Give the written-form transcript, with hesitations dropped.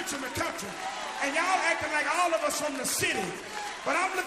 church in the country. And y'all acting like all of us from the city. But I'm looking